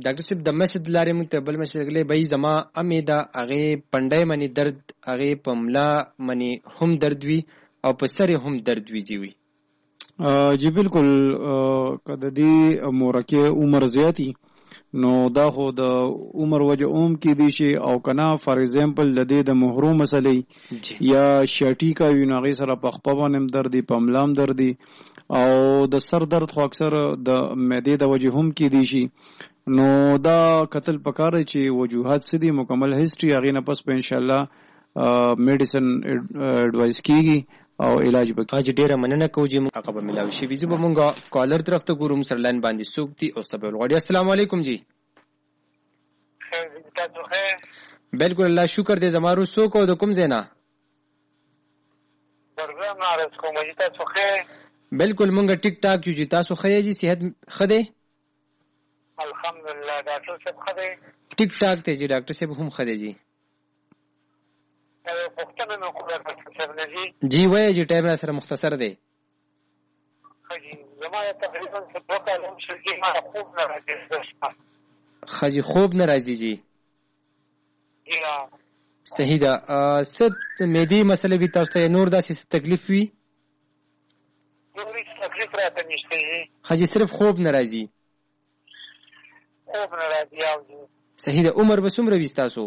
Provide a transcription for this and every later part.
ډاکټر صاحب د مسجد لارې مونږ ته بل مسجد غلې بای زما امې دا هغه پنډای منی درد هغه پملا منی هم درد وی او په سر هم درد وی جی وی جی بالکل کده دی مورکه عمر زیاتی نو دا خو د عمر وجه کې دی شي او کنا فار ایگزامپل د دې د محروم مسلې یا شاټی کا ویناغي سره پخپه باندې درد دی پملام درد دی او د سر درد خو اکثر د معده د وجه کې دی شي نو دا قتل پکاره چې وجوهات سدي مکمل هیستوري هغه نه پس په ان شاء الله میډیسن اډوایس کیږي او علاج به اج ډیره مننه کوم چې موږ عقب ملاوي شي ویزه به مونږه کالر طرف ته ګورم سر لاین باندې سوکتي او سبب غوړي السلام علیکم جی بالکل الله شکر دې زمارو سو کو د کوم زینا برګم نارس کوم چې تاسو خې بالکل مونږه ټیک ټاک جو جی تاسو خې جی صحت خده الحمدلله ډاکټر صاحب خده ټیک ټاک ته جی ډاکټر صاحب هم خده جی جی وای جی ټایم سره مختصر دی زما تقریبا څه کالم شل کې ما خوب نه راځي خجی خوب نه راځي جی صحیح ده ست مېدی مسله وی تاسو ته نور داسې تکلیف وی نور تکلیف راته نشته خجی صرف خوب نه راځي او صحیح ده عمر به څومره وی تاسو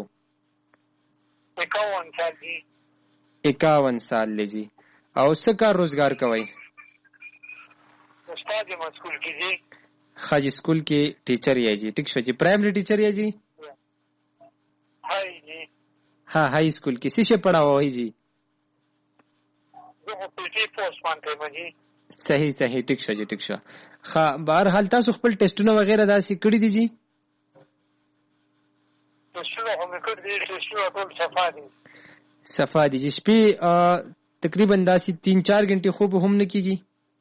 51 سال دی 51 سال لجی او څه کار روزګار کوي استاد یم سکول کې جی خاجي سکول کې ټیچر یې جی ټیک شو جی پرایمری ټیچر یې جی هاي جی ها هاي سکول کې څه پڑھاوه جی زه په ټی پوسټ باندې جی صحیح ټیک شو جی ټیک شو ها بهر حال تاسو خپل ټیسټونه وغیرہ داسې کړی دي جی ټیسټونه هم کړی دي ټیسټونه ټول صفا دي جی شپې تقریبا داسې 3-4 غنټې خوب هم نه کیږي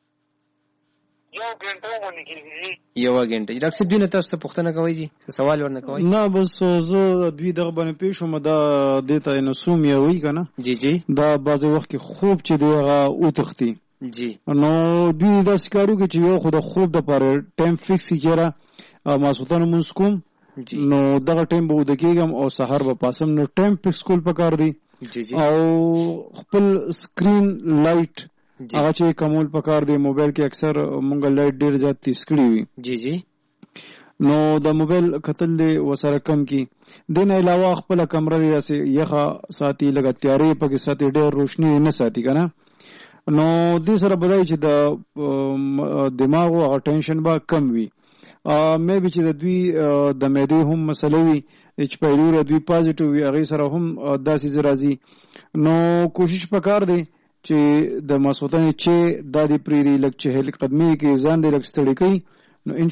یو غنټه هم نه کیږي یو غنټه ډاکټر صاحب دینه تاسو پوښتنه کوي جی سوال ورنه کوي نه بس زه دوی دغه باندې پېښوم دا دته نسوم یې وی کنه جی دا بعض وخت کې خوب چې دیغه او تختی جی نو دوی دا سکارو کې چې یو خود خوب د پاره ټایم فکس کیره ماسوتن مونږ کوم نو دغه ټایم به ودکېږم او سحر به پاسم نو ټایم فکس کول پکار دی جی او خپل سکرین لایټ هغه چې کومول پکار دی موبایل کې اکثر مونږ لایټ ډیر زیات تیز کړی وي جی نو د موبایل قتل دی وسره کم کی دین علاوه خپل کمره یې یخه ساتي لګا تیارې پکې ساتي ډیر روشنی نه ساتي کنه نو دې سره بدای چې د دماغ او ټینشن با کم وي مې به چې د دوی د معدې هم مسلې وي چې پیلور دوی پازیټیو وي هغه سره هم داسې راځي نو کوشش وکړ دی چې د مسوتنې چې د دې پریری لکه چې هل قدمي کې ځان دې لکه ستړي کوي نو